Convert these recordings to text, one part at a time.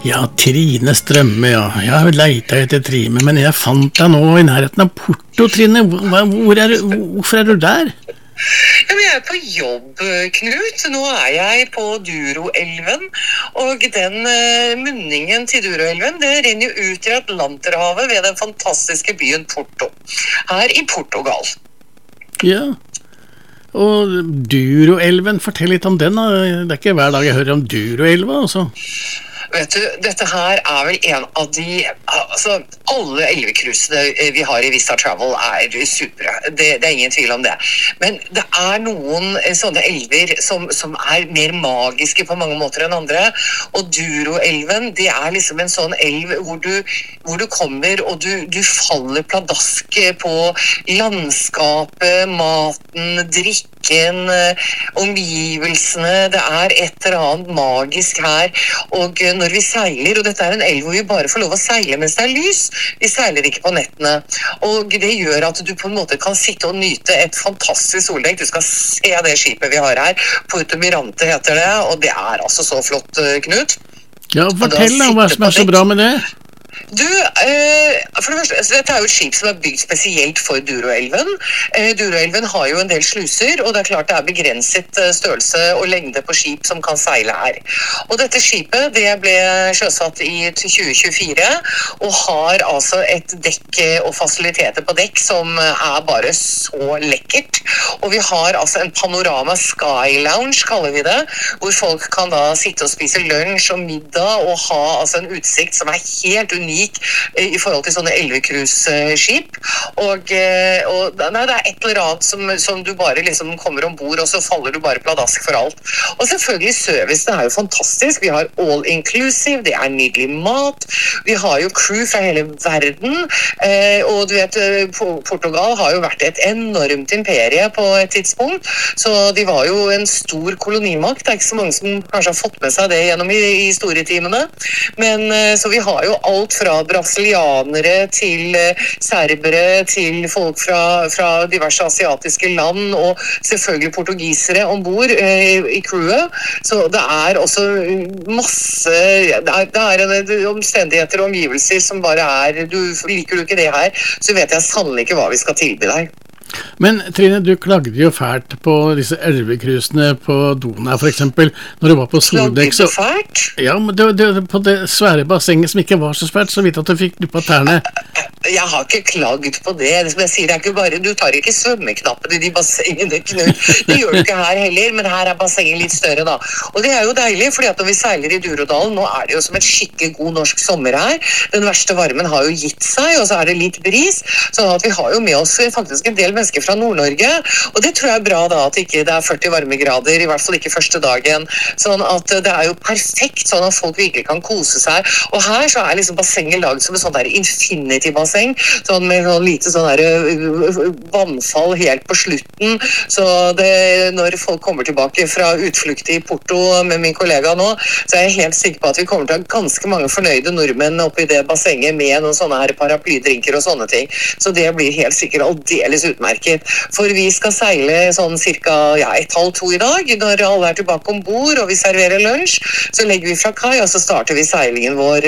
Ja, Trine Strømme, ja. Jeg har leita etter Trine, men jeg fant deg nå i nærheten av Porto, Trine. Hvorfor er du der? Ja, men jeg er på jobb, Knut. Nå er jeg på Duroelven, og den munningen til Duroelven, det renner jo ut i Atlanterhavet ved den fantastiske byen Porto, her i Portugal. Ja, og Duroelven, fortell litt om den da. Det er ikke hver dag jeg hører om Duroelva, altså. Vet du, dette her er vel en av de, altså alle elvekrusene vi har i Vista Travel er supre, det er ingen tvil om det. Men det er noen sånne elver som er mer magiske på mange måter enn andre, og Duroelven, det er liksom en sånn elv hvor du kommer og du faller pladask på landskapet, maten, drikken, omgivelsene, det er et eller annet magisk her, og når vi seiler, og dette er en elv hvor vi bare får lov å seile mens det er lys, vi seiler ikke på nettene, og det gjør at du på en måte kan sitte og nyte et fantastisk soldekk. Du skal se det skipet vi har her, Porto Mirante heter det, og det er altså så flott, Knut. Ja, fortell da, hva som er så bra med det? Du, for det første, dette er jo et skip som er bygd spesielt for Duroelven. Duroelven har jo en del sluser, og det er klart det er begrenset størrelse og lengde på skip som kan seile her. Og dette skipet, det ble sjøsatt i 2024, og har altså et dekk og fasiliteter på dekk som er bare så lekkert. Og vi har altså en panorama sky lounge, kaller vi det, hvor folk kan da sitte og spise lunsj og middag og ha altså en utsikt som er helt unik i forhold til sånne elvekrusskip, og nei, det er et eller annet som du bare liksom kommer ombord, og så faller du bare pladask for alt. Og selvfølgelig service, det er jo fantastisk. Vi har all inclusive, det er nydelig mat, vi har jo crew fra hele verden, og du vet, Portugal har jo vært et enormt imperie på et tidspunkt, så de var jo en stor kolonimakt. Det er ikke så mange som kanskje har fått med seg det gjennom i historietimene, men så vi har jo alt fra brasilianere til serbere til folk fra diverse asiatiske land og selvfølgelig portugisere ombord i crewet, så det er også masse det er omstendigheter og omgivelser som bare er, liker du ikke det her, så vet jeg sannelig ikke hva vi skal tilby deg. Men Trine, du klagde jo fælt på disse elvekrusene på Donau for eksempel, når du var på soldekk. Klagde du fælt? Ja, men på det svære bassenget som ikke var så svært, så vidt at du fikk duppa tærne. Jeg har ikke klagd på det. Som jeg sier, det er ikke bare, du tar ikke svømmeknappen i de bassengene, Knut. Det gjør du ikke her heller, men her er bassenget litt større da. Og det er jo deilig, fordi at når vi seiler i Durodalen, nå er det jo som et skikkelig god norsk sommer her. Den verste varmen har jo gitt seg, og så er det litt bris, sånn at vi har jo med oss faktisk en del mennesker fra Nord-Norge, og det tror jeg er bra da, at ikke det er 40 varmegrader, i hvert fall ikke første dagen, sånn at det er jo perfekt, sånn at folk virkelig kan kose seg, og her så er liksom bassenget laget som en sånn der infinity-basseng, sånn med sånn lite sånn der vannfall helt på slutten, så når folk kommer tilbake fra utflukt i Porto med min kollega nå, så er jeg helt sikker på at vi kommer til å ha ganske mange fornøyde nordmenn oppi det bassenget med noen sånne her paraplydrinker og sånne ting, så det blir helt sikkert aldeles utmerket. For vi skal seile sånn cirka 1,5-2 i dag, når alle er tilbake ombord og vi serverer lunsj, så legger vi fra kai, og så starter vi seilingen vår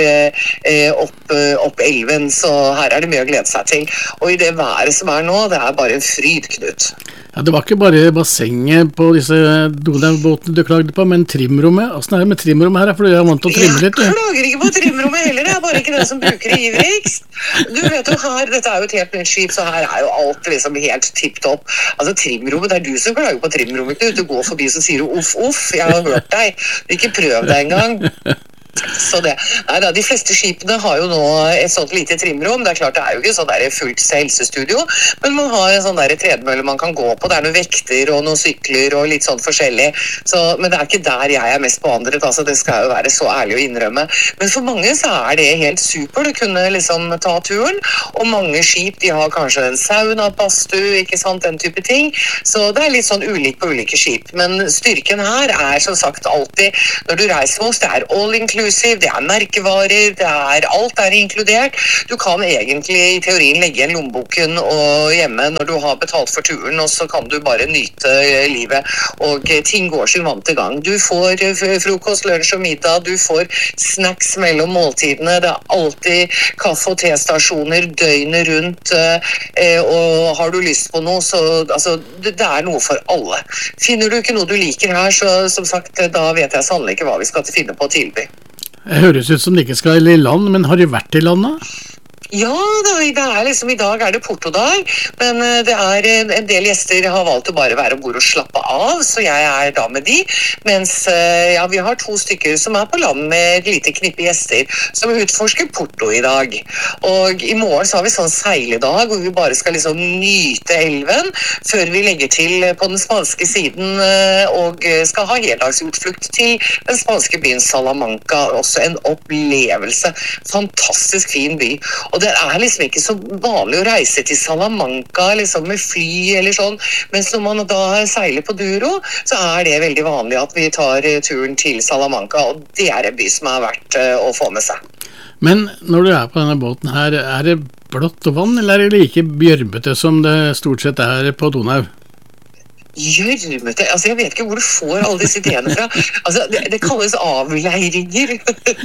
opp elven, så her er det mye å glede seg til. Og i det været som er nå, det er bare en fryd, Knut. Ja, det var ikke bare bassenget på disse Donau-båtene du klagde på, men trimrommet. Hvordan er det med trimrommet her? For du er vant til å trimme litt. Jeg klager ikke på trimrommet heller, det er bare ikke den som bruker det ivrigst. Du vet jo her, dette er jo et helt nytt skip, så her er jo alt liksom helt tipptopp. Altså trimrommet, det er du som klager på trimrommet, Knut. Du går forbi så sier du uff, jeg har hørt deg. Ikke prøv deg engang. Så det, nei da, de fleste skipene har jo nå et sånt lite trimrom. Det er klart det er jo ikke sånn der fullt helsestudio, men man har en sånn der tredemølle man kan gå på. Det er noen vekter og noen sykler og litt sånn forskjellig, så, men det er ikke der jeg er mest behandlet, altså det skal jo være så ærlig å innrømme. Men for mange så er det helt super å kunne liksom ta turen, og mange skip de har kanskje en sauna, badstue, ikke sant, den type ting, så det er litt sånn ulikt på ulike skip. Men styrken her er som sagt alltid, når du reiser med oss, det er all inclusive, inclusive, det merkevarer, alt inkludert. Du kan egentlig i teorien legge igjen lommeboken og hjemme når du har betalt for turen, og så kan du bare nyte livet, og ting går sin vante gang. Du får frokost, lunsj og middag, du får snacks mellom måltidene, det alltid kaffe- og testasjoner døgnet rundt, og har du lyst på noe, så altså, det noe for alle. Finner du ikke noe du liker her, så som sagt, da vet jeg sannelig ikke hva vi skal finne på å tilby. Det høres ut som det ikke skal i land, men har du vært i landet? Ja, det liksom, i dag det portodag, men det en del gjester har valgt å bare være ombord og slappe av, så jeg da med de, mens ja, vi har 2 stykker som på land med et lite knippe gjester som utforsker Porto i dag. Og i morgen så har vi sånn seiledag hvor vi bare skal liksom nyte elven før vi legger til på den spanske siden og skal ha heldagsutflukt til den spanske byen Salamanca, også en opplevelse. Fantastisk fin by. Og det liksom ikke så vanlig å reise til Salamanca liksom med fly eller sånn, mens når man da seiler på Douro, så det veldig vanlig at vi tar turen til Salamanca, og det en by som verdt å få med seg. Men når du på denne båten her, det blått vann, eller det like bjørmete som det stort sett på Donau? Gjørmete, altså jeg vet ikke hvor du får alle disse ideene fra. Altså det kalles avleiringer.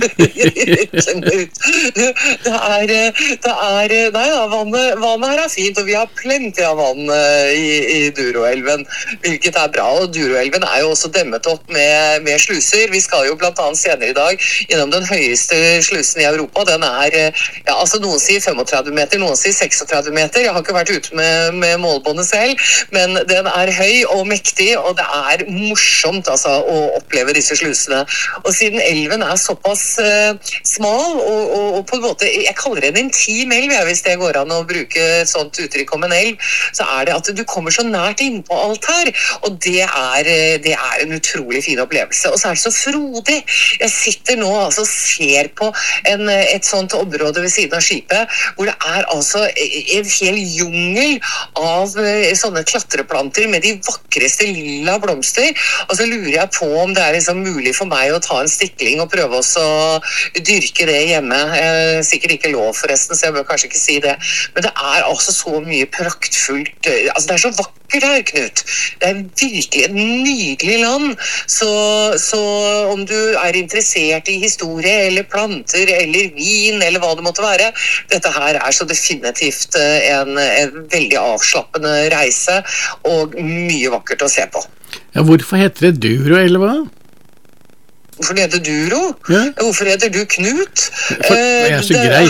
Nei da, vannet her fint, og vi har plenty av vann i Douro-elven, hvilket bra, og Douro-elven jo også demmet opp med sluser. Vi skal jo blant annet senere i dag gjennom den høyeste slusen i Europa. Den ja, altså noen sier 35 meter, noen sier 36 meter. Jeg har ikke vært ute med målbåndet selv, men den høy og mektig, og det morsomt altså, å oppleve disse slusene. Og siden elven såpass smal, og på en måte, jeg kaller det en intim elv, hvis det går an å bruke et sånt uttrykk om en elv, så det at du kommer så nært inn på alt her, og det en utrolig fin opplevelse. Og så det så frodig. Jeg sitter nå altså og ser på et sånt område ved siden av skipet, hvor det altså en hel jungel av sånne klattreplanter med de vakreste lilla blomster, og så lurer jeg på om det liksom mulig for meg å ta en stikling og prøve også å dyrke det hjemme. Sikkert ikke lov forresten, så jeg bør kanskje ikke si det, men det altså så mye praktfullt, altså det så vakkert her, Knut. Det virkelig et nydelig land, så om du interessert i historie, eller planter, eller vin, eller hva det måtte være, dette her så definitivt en veldig avslappende reise, og mye vakkert å se på. Ja, hvorfor heter det Douro-elva? Hvorfor det heter Douro? Ja. Hvorfor heter du Knut? Jeg så grei.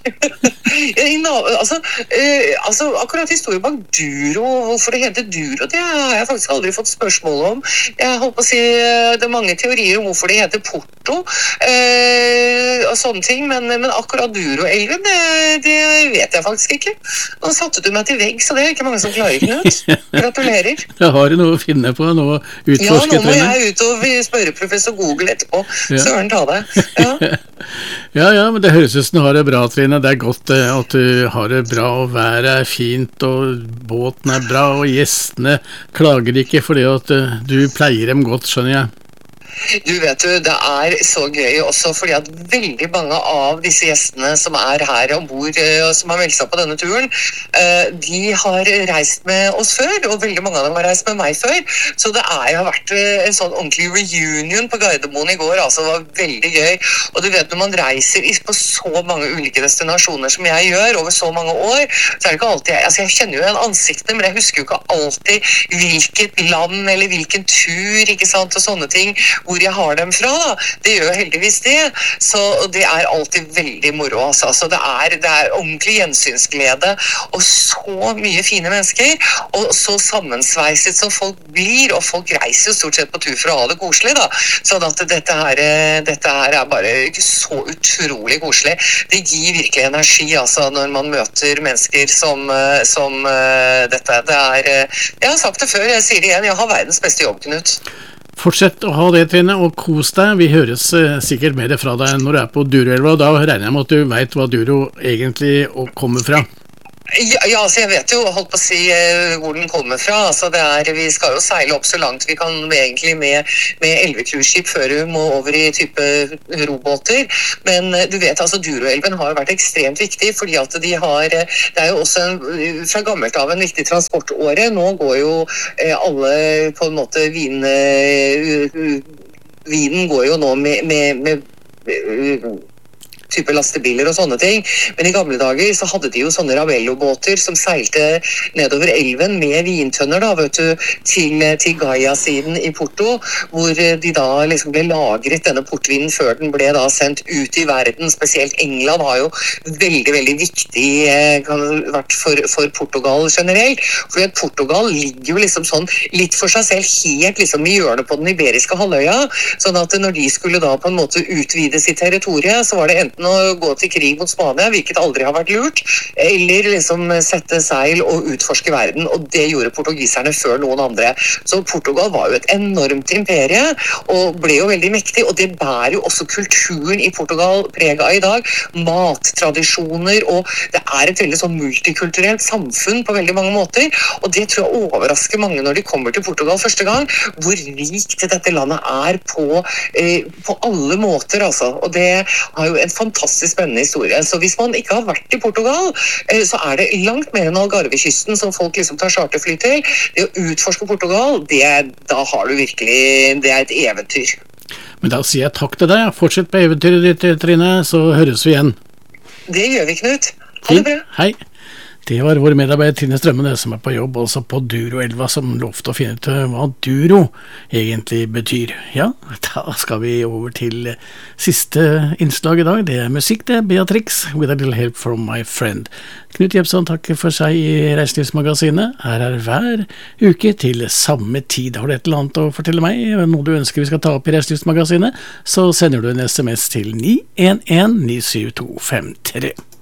Altså, akkurat historien bak Douro, hvorfor det heter Douro, det har jeg faktisk aldri fått spørsmål om. Jeg holdt på å si, det mange teorier om hvorfor det heter Porto, og sånne ting, men akkurat Douro-elven, det vet jeg faktisk ikke. Nå satte du meg til vegg, så det ikke mange som klarer, Knut. Gratulerer. Da har du noe å finne på, noe å utforske. Ja, nå må jeg ut og spørre professor Google etterpå. Søren ta det. Ja. Ja, men det høres ut som du har det bra, Trine. Det godt at du har det bra, og været fint, og båten bra, og gjestene klager ikke fordi at du pleier dem godt, skjønner jeg. Du vet jo, det så gøy også, fordi at veldig mange av disse gjestene som her ombord, og som har meldt seg på denne turen, de har reist med oss før, og veldig mange av dem har reist med meg før, så det har vært en sånn ordentlig reunion på Gardermoen i går, altså det var veldig gøy, og du vet, når man reiser på så mange ulike destinasjoner som jeg gjør over så mange år, så det ikke alltid, altså jeg kjenner jo igjen ansiktene, men jeg husker jo ikke alltid hvilket land, eller hvilken tur, ikke sant, og sånne ting, hvor jeg har dem fra, da. Det gjør heldigvis det, så det alltid veldig moro, altså. Så det ordentlig gjensynsglede, og så mye fine mennesker, og så sammensveiset som folk blir, og folk reiser jo stort sett på tur for å ha det koselig, da. Sånn at dette her bare ikke så utrolig koselig. Det gir virkelig energi, altså, når man møter mennesker som dette. Jeg har sagt det før, jeg sier det igjen, jeg har verdens beste jobb, Knut. Fortsett å ha det, Trine, og kos deg. Vi høres sikkert mer fra deg når du på Douro-elva, og da regner jeg med at du vet hva Douro egentlig kommer fra. Ja, altså jeg vet jo, holdt på å si, hvor den kommer fra. Altså vi skal jo seile opp så langt vi kan egentlig med 11 cruiseskip før vi må over i type robåter. Men du vet, altså Duroelven har vært ekstremt viktig, fordi at det er jo også fra gammelt av en viktig transportåre. Nå går jo alle på en måte vinen går jo nå med type lastebiler og sånne ting. Men i gamle dager så hadde de jo sånne Ravello-båter som seilte nedover elven med vintønner da, vet du, til Gaia-siden i Porto, hvor de da liksom ble lagret denne portvinen før den ble da sendt ut i verden. Spesielt England har jo veldig, veldig viktig vært for Portugal generelt. Fordi at Portugal ligger jo liksom sånn litt for seg selv helt liksom i hjørnet på den iberiske halvøya. Sånn at når de skulle da på en måte utvide sitt territorie, så var det enten å gå til krig mot Spania, hvilket aldri har vært lurt, eller liksom sette seil og utforske verden, og det gjorde portugiserne før noen andre. Så Portugal var jo et enormt imperie, og ble jo veldig mektig, og det bærer jo også kulturen i Portugal preg av i dag. Mattradisjoner, og det er et veldig sånn multikulturelt samfunn på veldig mange måter, og det tror jeg overrasker mange når de kommer til Portugal første gang, hvor rikt dette landet er på alle måter, altså. Og det har jo en fantastisk spennende historie. Så hvis man ikke har vært i Portugal, så er det langt mer enn Algarve-kysten som folk liksom tar charterfly til. Det å utforske Portugal, da har du virkelig, det er et eventyr. Men da sier jeg takk til deg. Fortsett på eventyret ditt, Trine, så høres vi igjen. Det gjør vi, Knut. Ha det bra. Hei. Det var vår medarbeider Trine Strømme, som er på jobb også på Duroelva, som lovte å finne ut hva Duro egentlig betyr. Ja, da skal vi over til siste innslag i dag. Det er musikk, det. Beatrix, With a Little Help from My Friend. Knut Jebson takker for seg i Reiselivsmagasinet. Her er hver uke til samme tid. Har du et eller annet å fortelle meg, noe du ønsker vi skal ta opp i Reiselivsmagasinet, så sender du en SMS til 911 97253.